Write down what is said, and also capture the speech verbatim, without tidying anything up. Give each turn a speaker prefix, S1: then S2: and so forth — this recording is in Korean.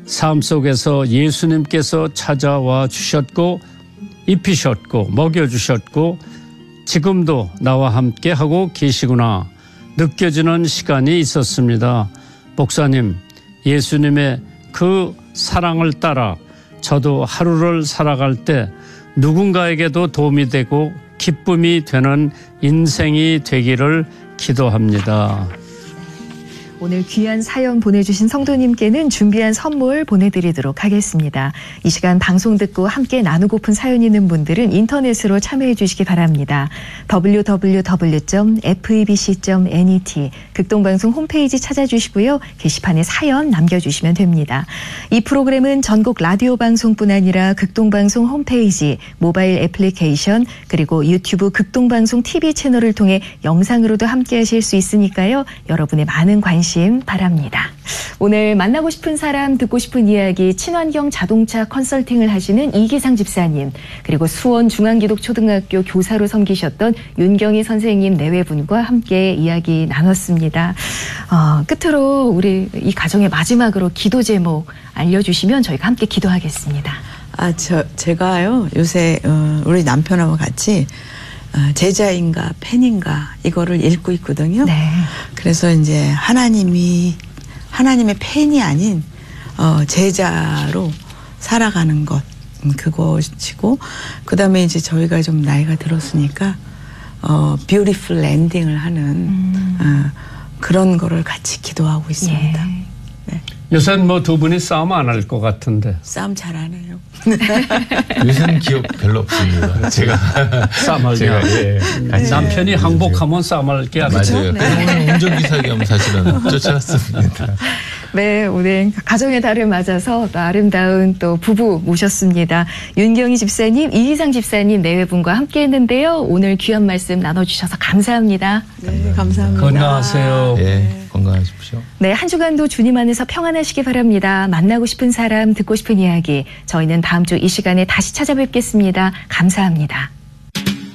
S1: 삶 속에서 예수님께서 찾아와 주셨고 입히셨고 먹여주셨고 지금도 나와 함께 하고 계시구나 느껴지는 시간이 있었습니다. 목사님, 예수님의 그 사랑을 따라 저도 하루를 살아갈 때 누군가에게도 도움이 되고 기쁨이 되는 인생이 되기를 기도합니다.
S2: 오늘 귀한 사연 보내주신 성도님께는 준비한 선물 보내드리도록 하겠습니다. 이 시간 방송 듣고 함께 나누고픈 사연 있는 분들은 인터넷으로 참여해 주시기 바랍니다. 더블유 더블유 더블유 점 에프이비씨 점 넷 극동방송 홈페이지 찾아주시고요. 게시판에 사연 남겨주시면 됩니다. 이 프로그램은 전국 라디오 방송뿐 아니라 극동방송 홈페이지, 모바일 애플리케이션 그리고 유튜브 극동방송 티비 채널을 통해 영상으로도 함께 하실 수 있으니까요. 여러분의 많은 관심 바랍니다. 오늘 만나고 싶은 사람, 듣고 싶은 이야기, 친환경 자동차 컨설팅을 하시는 이기상 집사님, 그리고 수원 중앙기독초등학교 교사로 섬기셨던 윤경희 선생님 내외분과 함께 이야기 나눴습니다. 어, 끝으로 우리 이 가정의 마지막으로 기도 제목 알려주시면 저희가 함께 기도하겠습니다.
S3: 아, 저 제가요 요새 어, 우리 남편하고 같이 어, 제자인가 팬인가 이거를 읽고 있거든요.
S2: 네.
S3: 그래서 이제 하나님이 하나님의 팬이 아닌 어, 제자로 살아가는 것 음, 그것이고 그다음에 이제 저희가 좀 나이가 들었으니까 어, 뷰티풀 랜딩을 하는 음. 어, 그런 거를 같이 기도하고 있습니다.
S2: 예.
S3: 네.
S1: 요새는 뭐 두 분이 싸움 안 할 것 같은데.
S3: 싸움 잘 안 해요.
S4: 요새는 기억 별로 없습니다. 제가
S1: 싸움을
S4: 제가 예,
S1: 네. 남편이 항복하면 싸움할 게 아니죠.
S4: 맞아요.
S2: 네.
S4: 그래서 오늘 운전기사 겸 사실은 쫓아왔습니다.
S2: 네, 오늘 가정의 달을 맞아서 또 아름다운 또 부부 모셨습니다. 윤경희 집사님, 이기상 집사님 내외분과 함께 했는데요. 오늘 귀한 말씀 나눠주셔서 감사합니다.
S3: 네, 감사합니다.
S1: 건강하세요.
S4: 예, 건강하십시오.
S2: 네, 한 주간도 주님 안에서 평안하시기 바랍니다. 만나고 싶은 사람, 듣고 싶은 이야기. 저희는 다음 주 이 시간에 다시 찾아뵙겠습니다. 감사합니다.